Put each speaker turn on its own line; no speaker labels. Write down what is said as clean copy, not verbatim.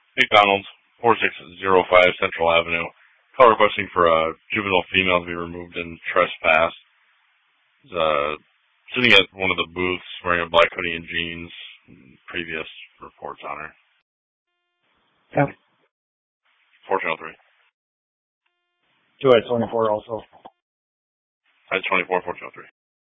McDonald's, 4605 Central Avenue. Call requesting for a juvenile female to be removed in trespass. Sitting at one of the booths wearing a black hoodie and jeans. Previous reports on her.
Yeah.
1403.
2 at 24 also.
At 24, 1403.